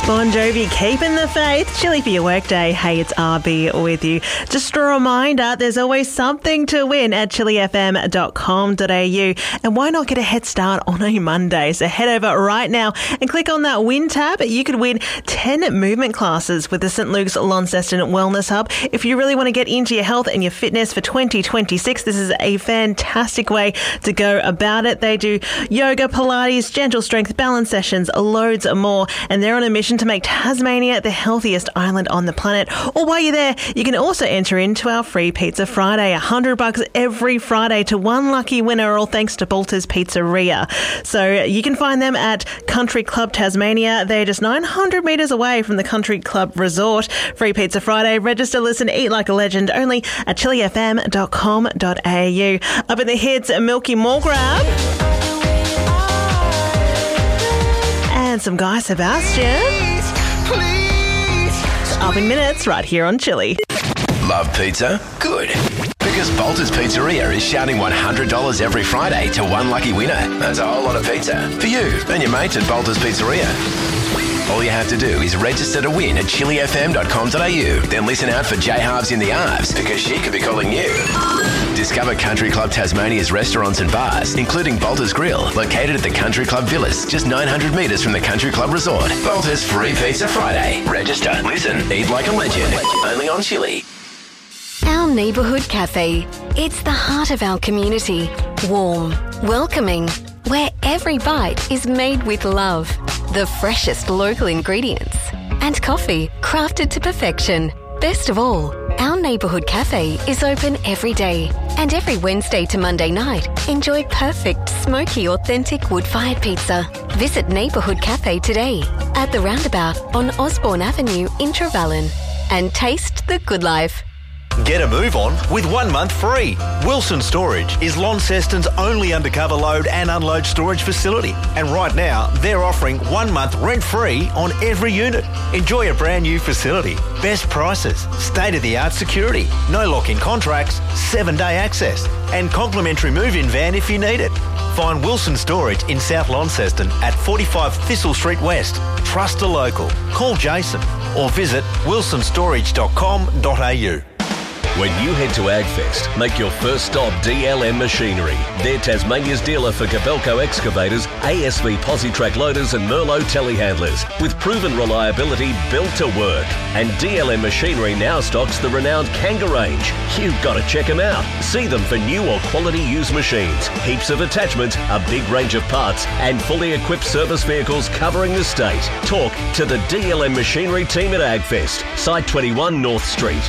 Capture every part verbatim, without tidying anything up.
Bon Jovi, keeping the faith. Chilly for your workday. Hey, it's R B with you. Just a reminder, there's always something to win at chili f m dot com dot a u. And why not get a head start on a Monday? So head over right now and click on that win tab. You could win ten movement classes with the Saint Luke's Launceston Wellness Hub. If you really want to get into your health and your fitness for twenty twenty-six, this is a fantastic way to go about it. They do yoga, Pilates, gentle strength, balance sessions, loads more. And they're on a mission to make Tasmania the healthiest island on the planet. Or while you're there, you can also enter into our free Pizza Friday. A hundred bucks every Friday to one lucky winner, all thanks to Bolter's Pizzeria. So you can find them at Country Club Tasmania. They're just nine hundred metres away from the Country Club Resort. Free Pizza Friday. Register, listen, eat like a legend only at chili f m dot com dot a u. Up in the hits, Milky Morgrab. And some Guy Sebastian. Up in minutes, right here on Chili. Love pizza? Good. Because Bolter's Pizzeria is shouting one hundred dollars every Friday to one lucky winner. That's a whole lot of pizza for you and your mates at Bolter's Pizzeria. All you have to do is register to win at chili f m dot com dot a u. Then listen out for J Halves in the Arves, because she could be calling you. Discover Country Club Tasmania's restaurants and bars, including Bolter's Grill, located at the Country Club Villas, just nine hundred metres from the Country Club Resort. Bolter's Free Pizza Friday. Register, listen, eat like a legend. Only on Chili. Our neighbourhood cafe. It's the heart of our community. Warm, welcoming, where every bite is made with love. The freshest local ingredients. And coffee crafted to perfection. Best of all, our neighbourhood cafe is open every day. And every Wednesday to Monday night, enjoy perfect, smoky, authentic wood-fired pizza. Visit Neighbourhood Cafe today at the roundabout on Osborne Avenue in Trevellyn. And taste the good life. Get a move on with one month free. Wilson Storage is Launceston's only undercover load and unload storage facility. And right now, they're offering one month rent-free on every unit. Enjoy a brand new facility, best prices, state-of-the-art security, no lock-in contracts, seven-day access, and complimentary move-in van if you need it. Find Wilson Storage in South Launceston at forty-five Thistle Street West. Trust a local. Call Jason or visit wilson storage dot com dot a u. When you head to AgFest, make your first stop D L M Machinery. They're Tasmania's dealer for Gabelco excavators, A S V Positrack loaders and Merlot telehandlers, with proven reliability built to work. And D L M Machinery now stocks the renowned Kanga range. You've got to check them out. See them for new or quality used machines, heaps of attachments, a big range of parts, and fully equipped service vehicles covering the state. Talk to the D L M Machinery team at AgFest, Site twenty-one North Street.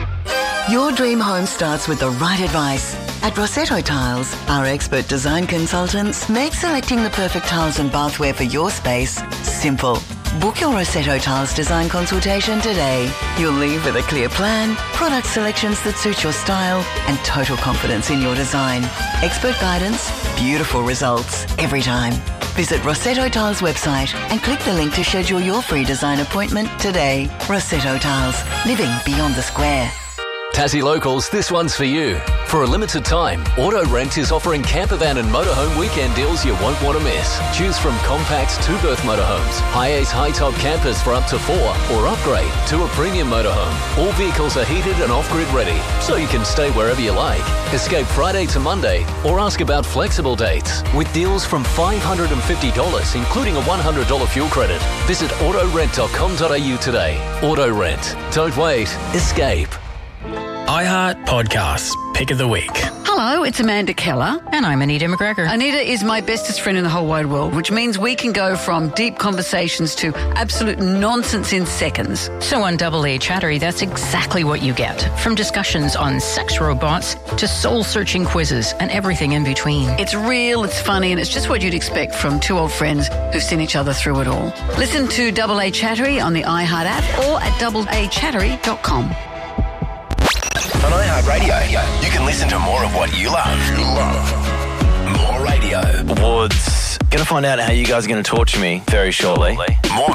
Your dream home starts with the right advice. At Rossetto Tiles, our expert design consultants make selecting the perfect tiles and bathware for your space simple. Book your Rossetto Tiles design consultation today. You'll leave with a clear plan, product selections that suit your style, and total confidence in your design. Expert guidance, beautiful results every time. Visit Rossetto Tiles website and click the link to schedule your free design appointment today. Rossetto Tiles, living beyond the square. Tassie Locals, this one's for you. For a limited time, Auto Rent is offering campervan and motorhome weekend deals you won't want to miss. Choose from compact two-berth motorhomes, high-ace high-top campers for up to four, or upgrade to a premium motorhome. All vehicles are heated and off-grid ready, so you can stay wherever you like. Escape Friday to Monday, or ask about flexible dates. With deals from five hundred fifty dollars, including a one hundred dollars fuel credit. Visit auto rent dot com dot a u today. Auto Rent. Don't wait. Escape. iHeart Podcasts, Pick of the Week. Hello, it's Amanda Keller. And I'm Anita McGregor. Anita is my bestest friend in the whole wide world, which means we can go from deep conversations to absolute nonsense in seconds. So on Double A Chattery, that's exactly what you get. From discussions on sex robots to soul-searching quizzes and everything in between. It's real, it's funny, and it's just what you'd expect from two old friends who've seen each other through it all. Listen to Double A Chattery on the iHeart app or at double a chattery dot com. On iHeartRadio, you can listen to more of what you love. You love. More radio. Awards. Going to find out how you guys are going to torture me very shortly. More